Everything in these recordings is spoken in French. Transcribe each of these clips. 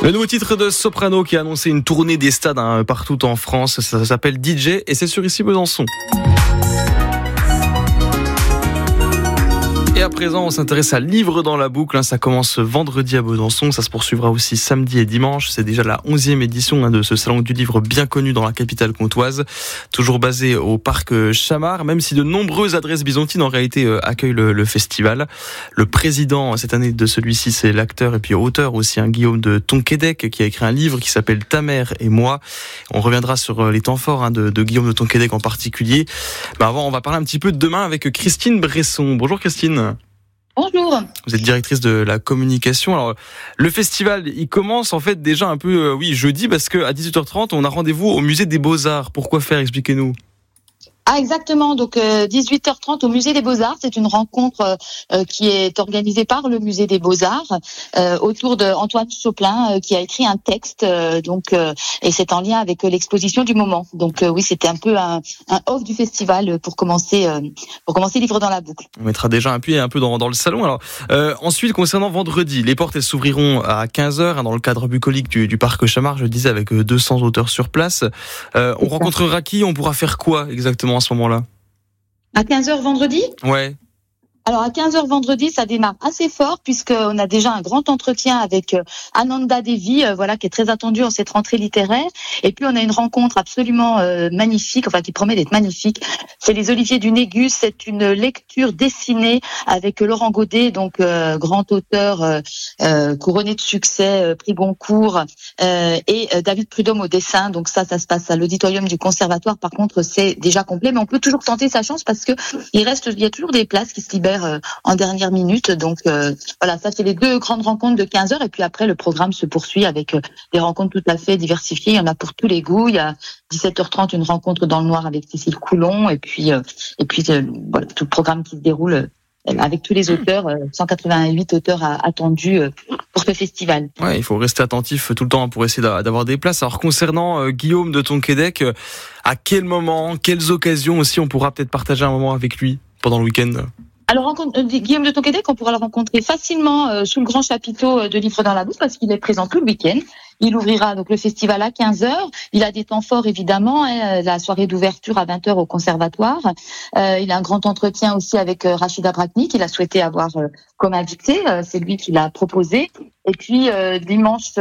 Le nouveau titre de Soprano qui a annoncé une tournée des stades partout en France. Ça s'appelle DJ et c'est sur Ici Besançon. Et à présent, on s'intéresse à Livre dans la boucle. Ça commence vendredi à Besançon. Ça se poursuivra aussi samedi et dimanche. C'est déjà la 11e édition de ce salon du livre bien connu dans la capitale comtoise. Toujours basé au parc Chamard, même si de nombreuses adresses byzantines en réalité accueillent le festival. Le président cette année de celui-ci, c'est l'acteur et puis auteur aussi, Guillaume de Tonquédec, qui a écrit un livre qui s'appelle Ta mère et moi. On reviendra sur les temps forts de Guillaume de Tonquédec en particulier. Avant, on va parler un petit peu de demain avec Christine Bresson. Bonjour Christine. Bonjour. Vous êtes directrice de la communication. Alors, le festival, il commence en fait déjà un peu, jeudi, parce que à 18h30, on a rendez-vous au musée des Beaux-Arts. Pourquoi faire ? Expliquez-nous. Ah, exactement. Donc, 18h30 au musée des Beaux-Arts. C'est une rencontre qui est organisée par le musée des Beaux-Arts autour de Antoine Choplin qui a écrit un texte. Et c'est en lien avec l'exposition du moment. Donc, oui, c'était un peu un off du festival pour commencer Livre dans la boucle. On mettra déjà un pied un peu dans le salon. Alors, ensuite, concernant vendredi, les portes elles s'ouvriront à 15h dans le cadre bucolique du parc Chamard. Je le disais, avec 200 auteurs sur place. On rencontrera qui ? On pourra faire quoi exactement à ce moment-là ? À 15h vendredi ? Ouais. Alors, à 15h vendredi, ça démarre assez fort puisqu'on a déjà un grand entretien avec Ananda Devi, qui est très attendue en cette rentrée littéraire. Et puis, on a une rencontre absolument magnifique, qui promet d'être magnifique. C'est les Oliviers du Négus. C'est une lecture dessinée avec Laurent Godet, grand auteur couronné de succès, prix Goncourt, et David Prudhomme au dessin. Donc ça se passe à l'auditorium du Conservatoire. Par contre, c'est déjà complet, mais on peut toujours tenter sa chance parce que il y a toujours des places qui se libèrent en dernière minute. Donc ça c'est les deux grandes rencontres de 15h et puis après le programme se poursuit avec des rencontres tout à fait diversifiées. Il y en a pour tous les goûts. Il y a 17h30 une rencontre dans le noir avec Cécile Coulon et puis tout le programme qui se déroule avec tous les auteurs, 188 auteurs attendus pour ce festival. Ouais, il faut rester attentif tout le temps pour essayer d'avoir des places. Alors concernant Guillaume de Tonquédec, à quel moment, quelles occasions aussi on pourra peut-être partager un moment avec lui pendant le week-end ? Alors, Guillaume de Tonquédec, on pourra le rencontrer facilement sous le grand chapiteau de Livre dans la boucle parce qu'il est présent tout le week-end. Il ouvrira donc le festival à 15h. Il a des temps forts évidemment, la soirée d'ouverture à 20h au Conservatoire. Il a un grand entretien aussi avec Rachida Brakni qu'il a souhaité avoir comme invité. C'est lui qui l'a proposé. Et puis dimanche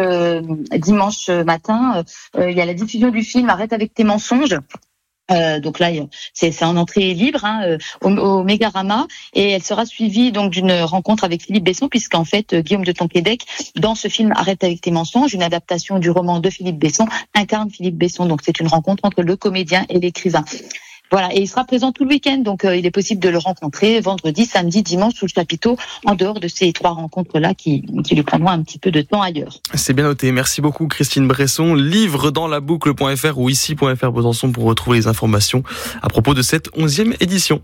matin, il y a la diffusion du film Arrête avec tes mensonges. Donc là, c'est en entrée libre au Mégarama et elle sera suivie donc d'une rencontre avec Philippe Besson puisqu'en fait Guillaume de Tonquédec dans ce film Arrête avec tes mensonges, une adaptation du roman de Philippe Besson, incarne Philippe Besson. Donc c'est une rencontre entre le comédien et l'écrivain. Voilà, et il sera présent tout le week-end, donc il est possible de le rencontrer vendredi, samedi, dimanche sous le chapiteau, en dehors de ces trois rencontres-là qui lui prendront un petit peu de temps ailleurs. C'est bien noté, merci beaucoup Christine Bresson. Livre dans la boucle.fr ou ici.fr Besançon pour retrouver les informations à propos de cette 11e édition.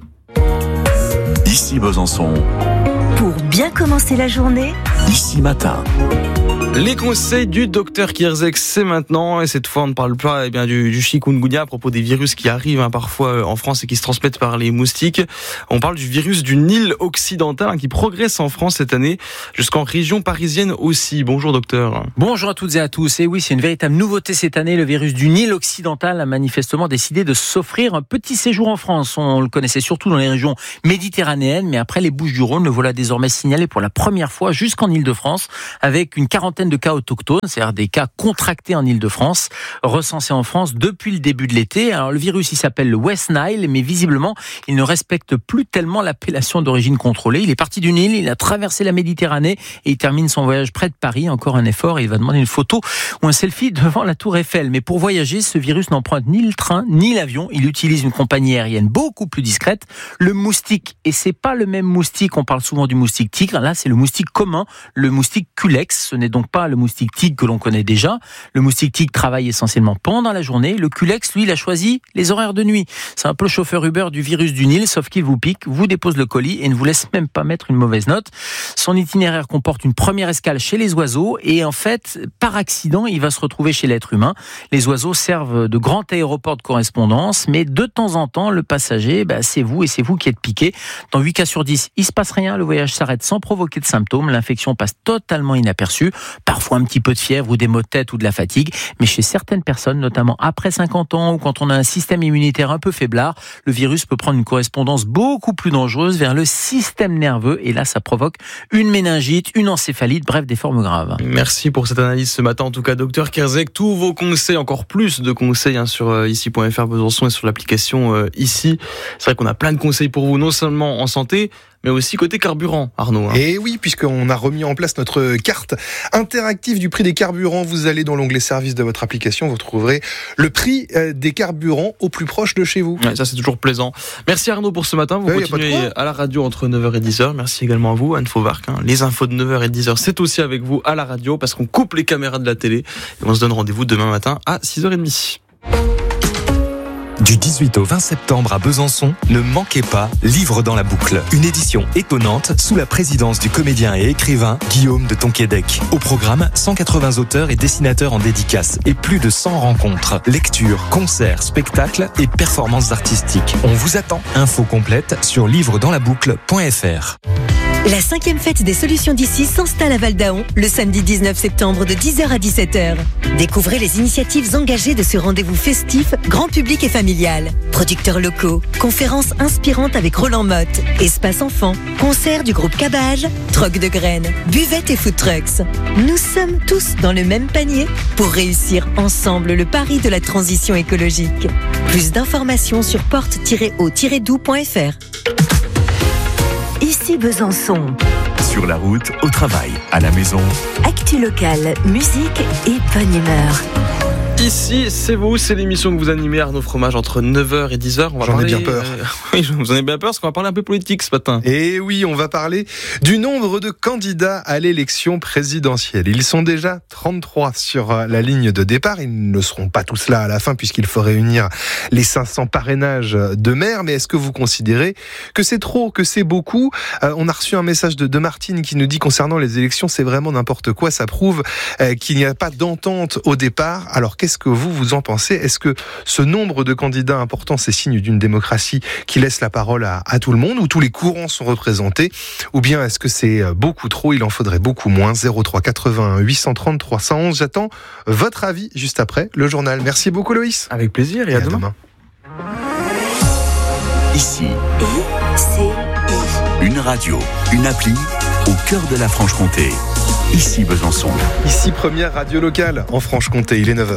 Ici Besançon. Pour bien commencer la journée, Ici Matin. Les conseils du docteur Kierzek, c'est maintenant, et cette fois on ne parle pas du chikungunya à propos des virus qui arrivent parfois en France et qui se transmettent par les moustiques. On parle du virus du Nil occidental qui progresse en France cette année, jusqu'en région parisienne aussi. Bonjour docteur. Bonjour à toutes et à tous. Et oui, c'est une véritable nouveauté cette année. Le virus du Nil occidental a manifestement décidé de s'offrir un petit séjour en France. On le connaissait surtout dans les régions méditerranéennes, mais après les Bouches-du-Rhône, le voilà désormais signalé pour la première fois jusqu'en Île-de-France, avec une quarantaine de cas autochtones, c'est-à-dire des cas contractés en Île-de-France, recensés en France depuis le début de l'été. Alors le virus, il s'appelle le West Nile, mais visiblement, il ne respecte plus tellement l'appellation d'origine contrôlée. Il est parti du Nil, il a traversé la Méditerranée et il termine son voyage près de Paris. Encore un effort et il va demander une photo ou un selfie devant la Tour Eiffel. Mais pour voyager, ce virus n'emprunte ni le train ni l'avion. Il utilise une compagnie aérienne beaucoup plus discrète, le moustique. Et c'est pas le même moustique, on parle souvent du moustique tigre. Là, c'est le moustique commun, le moustique Culex. Ce n'est donc pas le moustique tigre que l'on connaît déjà. Le moustique tigre travaille essentiellement pendant la journée. Le Culex, lui, il a choisi les horaires de nuit. C'est un peu le chauffeur Uber du virus du Nil, sauf qu'il vous pique, vous dépose le colis et ne vous laisse même pas mettre une mauvaise note. Son itinéraire comporte une première escale chez les oiseaux et en fait, par accident, il va se retrouver chez l'être humain. Les oiseaux servent de grand aéroport de correspondance, mais de temps en temps, le passager, c'est vous et c'est vous qui êtes piqué. Dans 8 cas sur 10, il se passe rien, le voyage s'arrête sans provoquer de symptômes, l'infection passe totalement inaperçue. parfois un petit peu de fièvre ou des maux de tête ou de la fatigue. Mais chez certaines personnes, notamment après 50 ans ou quand on a un système immunitaire un peu faiblard, le virus peut prendre une correspondance beaucoup plus dangereuse vers le système nerveux. Et là, ça provoque une méningite, une encéphalite, bref, des formes graves. Merci pour cette analyse ce matin. En tout cas, docteur Kerzek, tous vos conseils, encore plus de conseils sur ici.fr Besançon et sur l'application ici. C'est vrai qu'on a plein de conseils pour vous, non seulement en santé, mais aussi côté carburant, Arnaud. Et oui, puisqu'on a remis en place notre carte interactive du prix des carburants. Vous allez dans l'onglet service de votre application, vous trouverez le prix des carburants au plus proche de chez vous. Ouais, ça c'est toujours plaisant. Merci Arnaud pour ce matin. Vous continuez à la radio entre 9h et 10h. Merci également à vous, Anne Fauvarc. Les infos de 9h et 10h, c'est aussi avec vous à la radio parce qu'on coupe les caméras de la télé. Et on se donne rendez-vous demain matin à 6h30. Du 18 au 20 septembre à Besançon, ne manquez pas Livre dans la boucle. Une édition étonnante sous la présidence du comédien et écrivain Guillaume de Tonquédec. Au programme, 180 auteurs et dessinateurs en dédicace et plus de 100 rencontres, lectures, concerts, spectacles et performances artistiques. On vous attend. Info complète sur livredanslaboucle.fr. La 5e fête des solutions d'ici s'installe à Val-d'Aon le samedi 19 septembre de 10h à 17h. Découvrez les initiatives engagées de ce rendez-vous festif, grand public et familial. Producteurs locaux, conférences inspirantes avec Roland Motte, espace enfants, concerts du groupe Cabage, troc de graines, buvettes et food trucks. Nous sommes tous dans le même panier pour réussir ensemble le pari de la transition écologique. Plus d'informations sur porte-au-doux.fr. Ici Besançon. Sur la route, au travail, à la maison. Actu locale, musique et bonne humeur. Ici, c'est vous, c'est l'émission que vous animez, Arnaud Fromage, entre 9h et 10h. J'en ai bien peur. Oui, vous en avez bien peur parce qu'on va parler un peu politique ce matin. Et oui, on va parler du nombre de candidats à l'élection présidentielle. Ils sont déjà 33 sur la ligne de départ. Ils ne seront pas tous là à la fin puisqu'il faut réunir les 500 parrainages de maires. Mais est-ce que vous considérez que c'est trop, que c'est beaucoup ? On a reçu un message de Martine qui nous dit concernant les élections, c'est vraiment n'importe quoi. Ça prouve qu'il n'y a pas d'entente au départ. Alors qu'est-ce que vous en pensez ? Est-ce que ce nombre de candidats important, c'est signe d'une démocratie qui laisse la parole à tout le monde, où tous les courants sont représentés ? Ou bien est-ce que c'est beaucoup trop ? Il en faudrait beaucoup moins. 03 81 830 311. J'attends votre avis juste après le journal. Merci beaucoup Loïs. Avec plaisir et à demain. Ici, une radio, une appli au cœur de la Franche-Comté. Ici Besançon. Ici, première radio locale en Franche-Comté, il est 9h.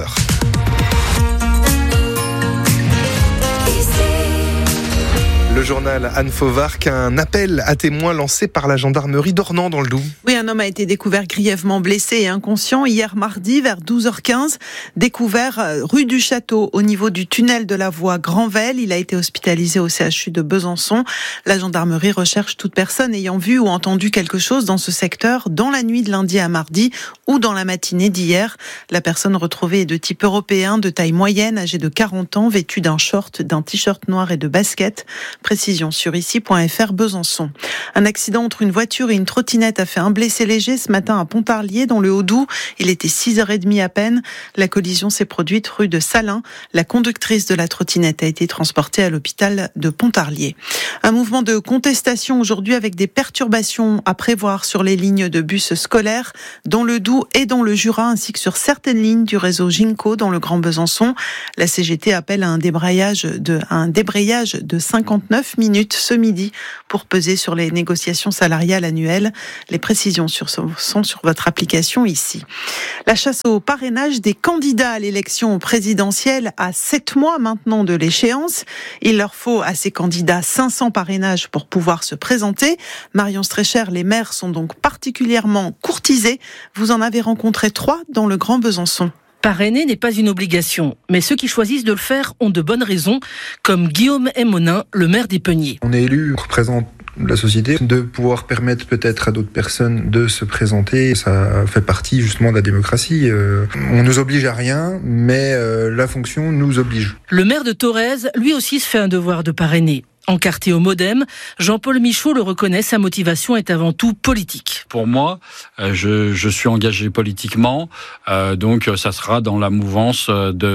Le journal Anne Fauvarc, un appel à témoins lancé par la gendarmerie d'Ornans dans le Doubs. Oui, un homme a été découvert grièvement blessé et inconscient hier mardi vers 12h15. Découvert rue du Château au niveau du tunnel de la voie Granvelle. Il a été hospitalisé au CHU de Besançon. La gendarmerie recherche toute personne ayant vu ou entendu quelque chose dans ce secteur dans la nuit de lundi à mardi ou dans la matinée d'hier. La personne retrouvée est de type européen, de taille moyenne, âgée de 40 ans, vêtue d'un short, d'un t-shirt noir et de baskets. Précision sur ici.fr Besançon. Un accident entre une voiture et une trottinette a fait un blessé léger ce matin à Pontarlier dans le Haut-Doubs. Il était 6h30 à peine. La collision s'est produite rue de Salins. La conductrice de la trottinette a été transportée à l'hôpital de Pontarlier. Un mouvement de contestation aujourd'hui avec des perturbations à prévoir sur les lignes de bus scolaires dans le Doubs et dans le Jura ainsi que sur certaines lignes du réseau Ginko dans le Grand Besançon. La CGT appelle à un débrayage de 59 minutes ce midi pour peser sur les négociations salariales annuelles. Les précisions sont sur votre application ici. La chasse au parrainage des candidats à l'élection présidentielle à 7 mois maintenant de l'échéance. Il leur faut à ces candidats 500 parrainages pour pouvoir se présenter. Marion Strécher, les maires sont donc particulièrement courtisés. Vous en avez rencontré 3 dans le Grand Besançon. Parrainer n'est pas une obligation, mais ceux qui choisissent de le faire ont de bonnes raisons, comme Guillaume Monin, le maire d'Épeniers. On est élu, on représente la société, de pouvoir permettre peut-être à d'autres personnes de se présenter. Ça fait partie justement de la démocratie. On nous oblige à rien, mais la fonction nous oblige. Le maire de Thorez, lui aussi, se fait un devoir de parrainer. Encarté au MoDem, Jean-Paul Michaud le reconnaît, sa motivation est avant tout politique. Pour moi, je suis engagé politiquement, donc ça sera dans la mouvance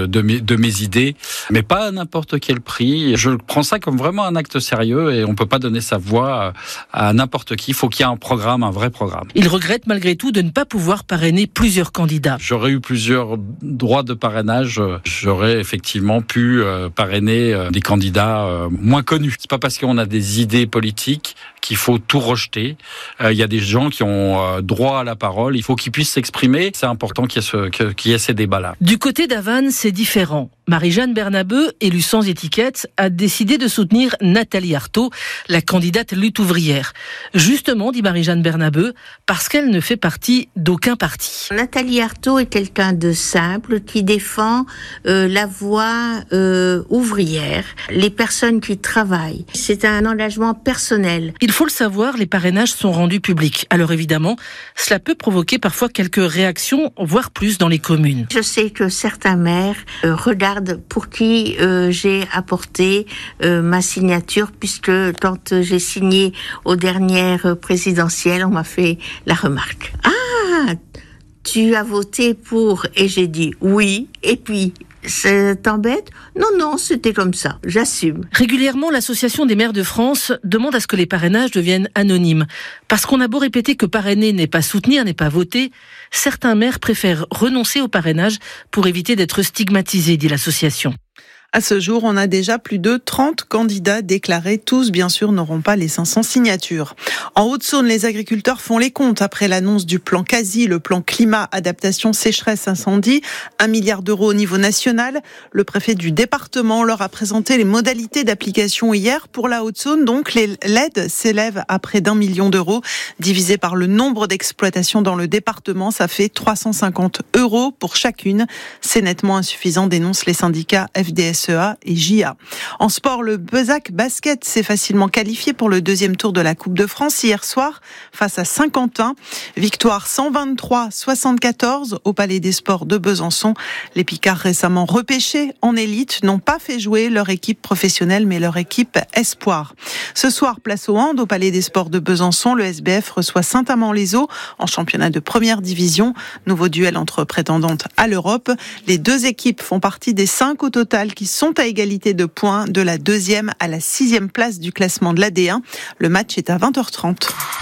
de mes idées, mais pas à n'importe quel prix. Je prends ça comme vraiment un acte sérieux et on peut pas donner sa voix à n'importe qui. Il faut qu'il y ait un programme, un vrai programme. Il regrette malgré tout de ne pas pouvoir parrainer plusieurs candidats. J'aurais eu plusieurs droits de parrainage, j'aurais effectivement pu parrainer des candidats moins connus. C'est pas parce qu'on a des idées politiques qu'il faut tout rejeter. Il y a des gens qui ont droit à la parole. Il faut qu'ils puissent s'exprimer. C'est important qu'il y ait ces débats-là. Du côté d'Havannes, c'est différent. Marie-Jeanne Bernabeu, élue sans étiquette, a décidé de soutenir Nathalie Arthaud, la candidate lutte ouvrière. Justement, dit Marie-Jeanne Bernabeu, parce qu'elle ne fait partie d'aucun parti. Nathalie Arthaud est quelqu'un de simple qui défend la voie ouvrière, les personnes qui travaillent. C'est un engagement personnel. Il faut le savoir, les parrainages sont rendus publics. Alors évidemment, cela peut provoquer parfois quelques réactions, voire plus dans les communes. Je sais que certains maires regardent pour qui j'ai apporté ma signature, puisque quand j'ai signé aux dernières présidentielles, on m'a fait la remarque. Ah, tu as voté pour? Et j'ai dit oui, et puis... Ça t'embête? Non, c'était comme ça. J'assume. Régulièrement, l'Association des maires de France demande à ce que les parrainages deviennent anonymes. Parce qu'on a beau répéter que parrainer n'est pas soutenir, n'est pas voter, certains maires préfèrent renoncer au parrainage pour éviter d'être stigmatisés, dit l'association. À ce jour, on a déjà plus de 30 candidats déclarés. Tous, bien sûr, n'auront pas les 500 signatures. En Haute-Saône, les agriculteurs font les comptes après l'annonce du plan CASI, le plan climat, adaptation, sécheresse, incendie. 1 milliard d'euros au niveau national. Le préfet du département leur a présenté les modalités d'application hier. Pour la Haute-Saône, donc, l'aide s'élève à près d'1 million d'euros. Divisé par le nombre d'exploitations dans le département, ça fait 350 € pour chacune. C'est nettement insuffisant, dénoncent les syndicats FDSEA et JA. En sport, le Bezac Basket s'est facilement qualifié pour le deuxième tour de la Coupe de France hier soir face à Saint-Quentin. Victoire 123-74 au Palais des Sports de Besançon. Les Picards récemment repêchés en élite n'ont pas fait jouer leur équipe professionnelle mais leur équipe espoir. Ce soir, place au hand au Palais des Sports de Besançon. Le SBF reçoit Saint-Amand-les-Eaux en championnat de première division. Nouveau duel entre prétendantes à l'Europe. Les deux équipes font partie des 5 au total qui sont à égalité de points de la 2e à la 6e place du classement de la D1. Le match est à 20h30.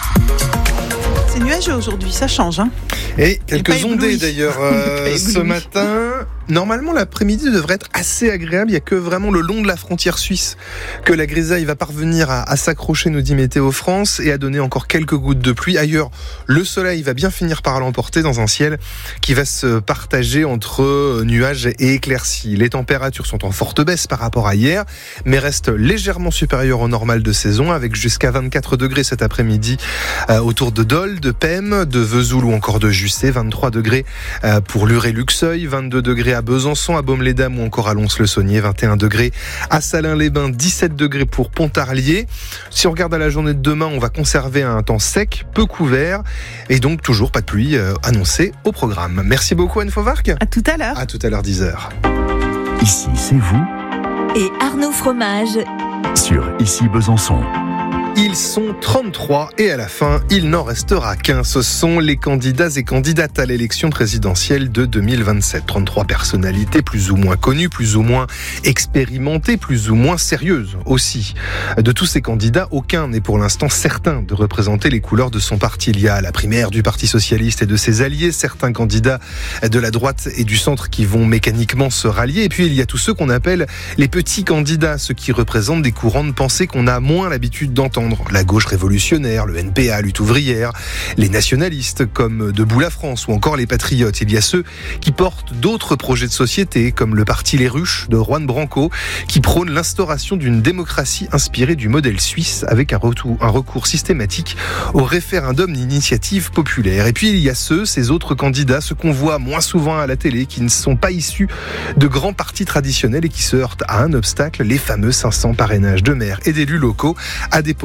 C'est nuageux aujourd'hui, ça change. Hein, et quelques ondées d'ailleurs ce matin. Normalement, l'après-midi devrait être assez agréable. Il n'y a que vraiment le long de la frontière suisse que la grisaille va parvenir à s'accrocher, nous dit Météo France, et à donner encore quelques gouttes de pluie. Ailleurs, le soleil va bien finir par l'emporter dans un ciel qui va se partager entre nuages et éclaircies. Les températures sont en forte baisse par rapport à hier, mais restent légèrement supérieures au normal de saison, avec jusqu'à 24 degrés cet après-midi autour de Dole, de Pem, de Vesoul ou encore de Jussé. 23 degrés pour Lure-et-Luxeuil, 22 degrés à Besançon, à Baume-les-Dames ou encore à Lons-le-Saunier, 21 degrés à Salins-les-Bains, 17 degrés pour Pontarlier. Si on regarde à la journée de demain, on va conserver un temps sec, peu couvert, et donc toujours pas de pluie annoncée au programme. Merci beaucoup Anne Fauvarc. À tout à l'heure. À tout à l'heure 10h. Ici, c'est vous. Et Arnaud Fromage. Sur Ici Besançon. Ils sont 33 et à la fin, il n'en restera qu'un. Ce sont les candidats et candidates à l'élection présidentielle de 2027. 33 personnalités plus ou moins connues, plus ou moins expérimentées, plus ou moins sérieuses aussi. De tous ces candidats, aucun n'est pour l'instant certain de représenter les couleurs de son parti. Il y a la primaire du Parti socialiste et de ses alliés, certains candidats de la droite et du centre qui vont mécaniquement se rallier. Et puis il y a tous ceux qu'on appelle les petits candidats, ceux qui représentent des courants de pensée qu'on a moins l'habitude d'entendre. La gauche révolutionnaire, le NPA, lutte ouvrière, les nationalistes comme Debout la France ou encore les patriotes. Il y a ceux qui portent d'autres projets de société comme le parti Les Ruches de Juan Branco qui prône l'instauration d'une démocratie inspirée du modèle suisse avec un recours systématique au référendum d'initiative populaire. Et puis il y a ces autres candidats, ceux qu'on voit moins souvent à la télé, qui ne sont pas issus de grands partis traditionnels et qui se heurtent à un obstacle, les fameux 500 parrainages de maires et d'élus locaux à déposer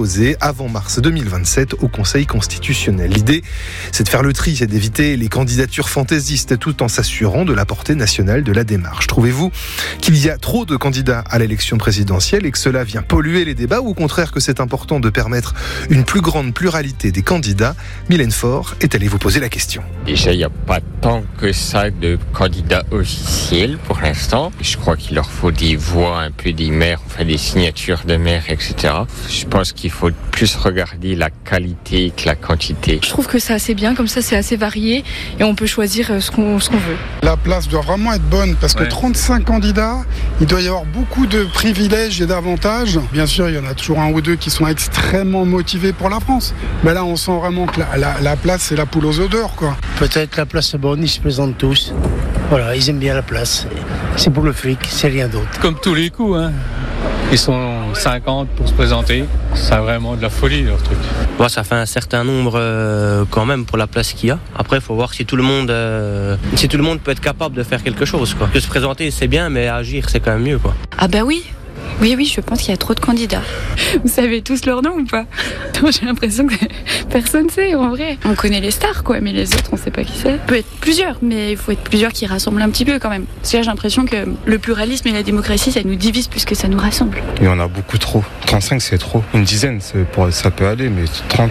déposer avant mars 2027 au Conseil constitutionnel. L'idée, c'est de faire le tri, c'est d'éviter les candidatures fantaisistes tout en s'assurant de la portée nationale de la démarche. Trouvez-vous qu'il y a trop de candidats à l'élection présidentielle et que cela vient polluer les débats, ou au contraire que c'est important de permettre une plus grande pluralité des candidats? Mylène Faure est allée vous poser la question. Déjà, il n'y a pas tant que ça de candidats officiels pour l'instant. Je crois qu'il leur faut des voix, un peu des maires, enfin des signatures de maires, etc. Je pense qu'il faut plus regarder la qualité que la quantité. Je trouve que c'est assez bien, comme ça c'est assez varié et on peut choisir ce qu'on veut. La place doit vraiment être bonne parce que 35 candidats, il doit y avoir beaucoup de privilèges et d'avantages. Bien sûr, il y en a toujours un ou deux qui sont extrêmement motivés pour la France. Mais là, on sent vraiment que la place, c'est la poule aux œufs d'or, quoi. Peut-être la place est bonne, ils se présentent tous. Voilà, ils aiment bien la place. C'est pour le fric, c'est rien d'autre. Comme tous les coups, hein. Ils sont 50 pour se présenter. C'est vraiment de la folie, leur truc. Bon, ça fait un certain nombre quand même pour la place qu'il y a. Après, il faut voir si tout le monde peut être capable de faire quelque chose, quoi. De se présenter, c'est bien, mais agir, c'est quand même mieux, quoi. Ah bah oui. Oui, je pense qu'il y a trop de candidats. Vous savez tous leurs noms ou pas? J'ai l'impression que personne sait, en vrai. On connaît les stars, quoi, mais les autres, on sait pas qui c'est. Peut être plusieurs, mais il faut être plusieurs qui rassemblent un petit peu, quand même. Parce que j'ai l'impression que le pluralisme et la démocratie, ça nous divise plus que ça nous rassemble. Il y en a beaucoup trop. 35, c'est trop. Une dizaine, ça peut aller, mais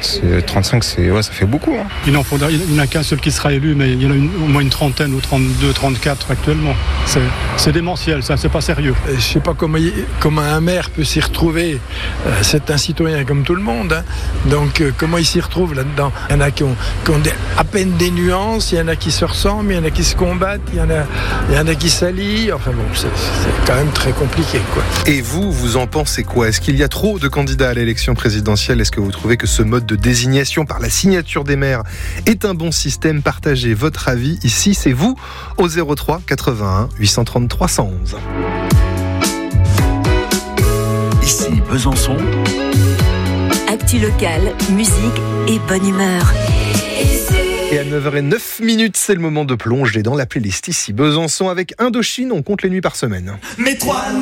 35, ça fait beaucoup. Hein. Il n'y en a qu'un seul qui sera élu, mais il y en a au moins une trentaine ou 32, 34 actuellement. C'est démentiel, ça, c'est pas sérieux. Je sais pas comment un maire peut s'y retrouver. C'est un citoyen comme tout le monde. Hein. Donc, comment il s'y retrouve là-dedans? Il y en a qui ont à peine des nuances, il y en a qui se ressemblent, il y en a qui se combattent, il y en a qui s'allient. Enfin bon, c'est quand même très compliqué, quoi. Et vous en pensez quoi? Est-ce qu'il y a trop de candidats à l'élection présidentielle? Est-ce que vous trouvez que ce mode de désignation par la signature des maires est un bon système? Partagez votre avis ici, c'est vous, au 03 81 833 111. Ici Besançon. Actu locale, musique et bonne humeur. Et à 9h09, c'est le moment de plonger dans la playlist ici Besançon avec Indochine. On compte les nuits par semaine. Mets-toi